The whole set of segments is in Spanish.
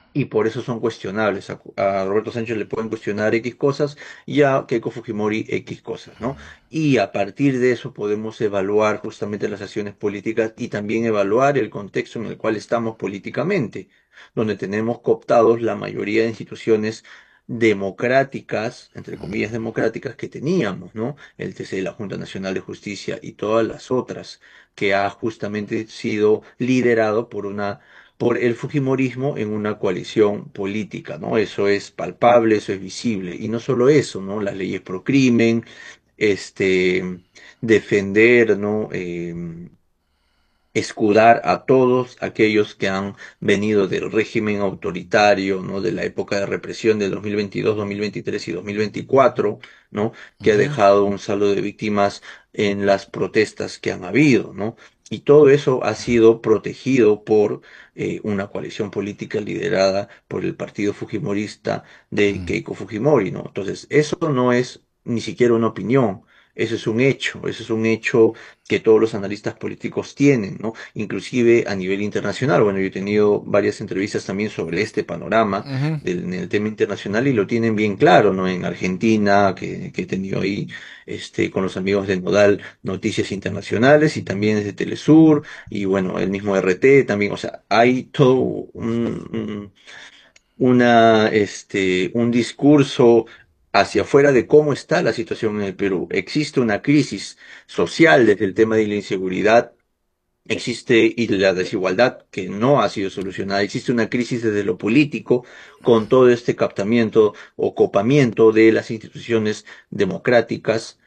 y por eso son cuestionables. A Roberto Sánchez le pueden cuestionar X cosas y a Keiko Fujimori X cosas, ¿no? Y a partir de eso podemos evaluar justamente las acciones políticas y también evaluar el contexto en el cual estamos políticamente, donde tenemos cooptados la mayoría de instituciones democráticas, entre comillas democráticas, que teníamos, ¿no? El TC, la Junta Nacional de Justicia y todas las otras, que ha justamente sido liderado por el fujimorismo en una coalición política, ¿no? Eso es palpable, eso es visible. Y no solo eso, ¿no? Las leyes pro crimen, este, defender, ¿no? Escudar a todos aquellos que han venido del régimen autoritario, ¿no? De la época de represión del 2022, 2023 y 2024, ¿no? Que ha Ujú. dejado un saldo de víctimas en las protestas que han habido, ¿no? Y todo eso ha sido protegido por una coalición política liderada por el partido fujimorista de Mm. Keiko Fujimori, ¿no? Entonces, eso no es ni siquiera una opinión, eso es un hecho, eso es un hecho que todos los analistas políticos tienen, ¿no? Inclusive a nivel internacional. Bueno, yo he tenido varias entrevistas también sobre este panorama Ujú. en el tema internacional y lo tienen bien claro, ¿no? En Argentina, que he tenido ahí con los amigos de Nodal noticias internacionales y también desde Telesur y bueno, el mismo RT también, o sea, hay todo un discurso hacia afuera de cómo está la situación en el Perú. Existe una crisis social desde el tema de la inseguridad, existe y la desigualdad que no ha sido solucionada, existe una crisis desde lo político con todo este captamiento o copamiento de las instituciones democráticas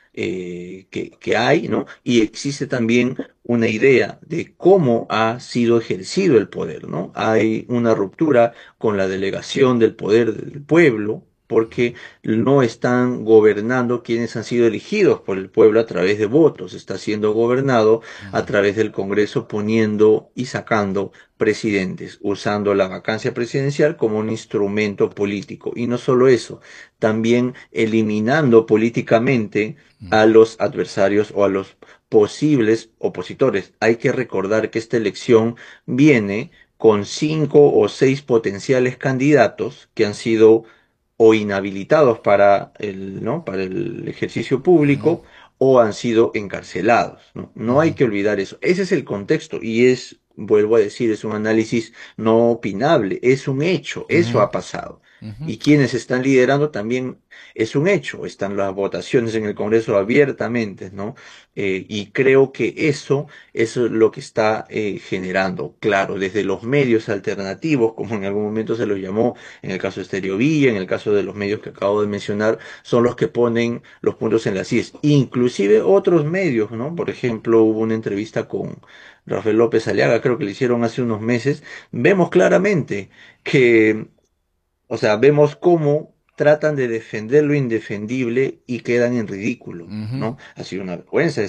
que hay, ¿no? Y existe también una idea de cómo ha sido ejercido el poder, ¿no? Hay una ruptura con la delegación del poder del pueblo, porque no están gobernando quienes han sido elegidos por el pueblo a través de votos, está siendo gobernado a través del Congreso poniendo y sacando presidentes, usando la vacancia presidencial como un instrumento político. Y no solo eso, también eliminando políticamente a los adversarios o a los posibles opositores. Hay que recordar que esta elección viene con 5 o 6 potenciales candidatos que han sido o inhabilitados ¿no? para el ejercicio Ujú. público o han sido encarcelados, ¿no? No hay que olvidar eso. Ese es el contexto y es, vuelvo a decir, es un análisis no opinable, es un hecho, eso Ujú. ha pasado. Ujú. Y quienes están liderando también es un hecho, están las votaciones en el Congreso abiertamente, ¿no? Y creo que eso es lo que está generando, claro, desde los medios alternativos, como en algún momento se los llamó, en el caso de Stereo Villa, en el caso de los medios que acabo de mencionar, son los que ponen los puntos en las IES. Inclusive otros medios, ¿no? Por ejemplo, hubo una entrevista con Rafael López Aliaga, creo que le hicieron hace unos meses. Vemos claramente que, o sea, vemos cómo tratan de defender lo indefendible y quedan en ridículo, Ujú. ¿no? Ha sido una vergüenza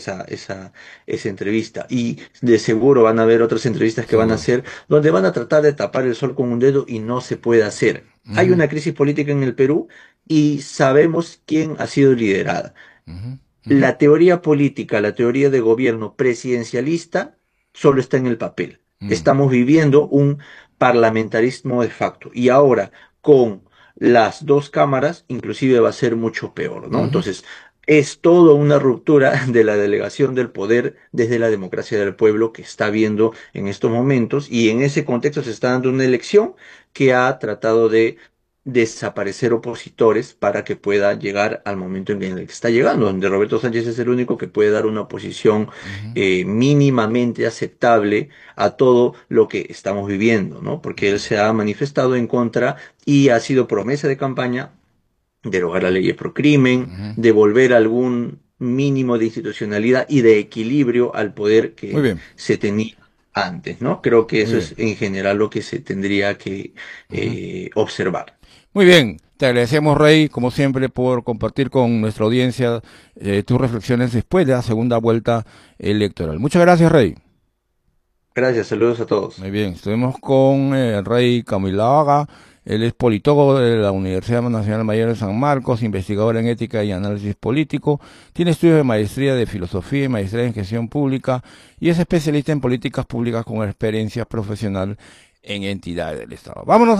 esa entrevista. Y de seguro van a haber otras entrevistas que van a Seguro. hacer donde van a tratar de tapar el sol con un dedo y no se puede hacer. Hay Ujú. una crisis política en el Perú y sabemos quién ha sido liderada. Ujú. Ujú. La teoría política, la teoría de gobierno presidencialista solo está en el papel. Mm. Estamos viviendo un parlamentarismo de facto y ahora con las dos cámaras inclusive va a ser mucho peor, ¿no? Ujú. Entonces, es toda una ruptura de la delegación del poder desde la democracia del pueblo que está viendo en estos momentos y en ese contexto se está dando una elección que ha tratado de desaparecer opositores para que pueda llegar al momento en el que está llegando, donde Roberto Sánchez es el único que puede dar una oposición Ujú. mínimamente aceptable a todo lo que estamos viviendo, ¿no? Porque él se ha manifestado en contra y ha sido promesa de campaña derogar la ley de procrimen, Ujú. devolver algún mínimo de institucionalidad y de equilibrio al poder Muy que bien, se tenía antes, ¿no? Creo que muy eso bien. es en general lo que se tendría que Ujú. observar. Muy bien, te agradecemos, Rey, como siempre, por compartir con nuestra audiencia tus reflexiones después de la segunda vuelta electoral. Muchas gracias, Rey. Gracias, saludos a todos. Muy bien, estuvimos con el Rey Camilaga. Él es politólogo de la Universidad Nacional Mayor de San Marcos, investigador en ética y análisis político. Tiene estudios de maestría de filosofía y maestría en gestión pública y es especialista en políticas públicas con experiencia profesional en entidades del Estado. Vámonos.